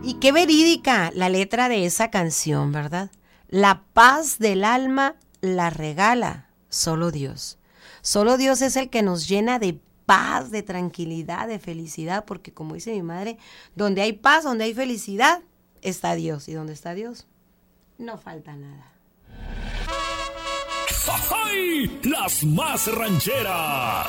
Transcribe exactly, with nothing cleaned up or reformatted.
Y qué verídica la letra de esa canción, ¿verdad? La paz del alma la regala solo Dios. Solo Dios es el que nos llena de paz, de tranquilidad, de felicidad, porque como dice mi madre, donde hay paz, donde hay felicidad, está Dios. Y donde está Dios, no falta nada. ¡Ay! Las más rancheras.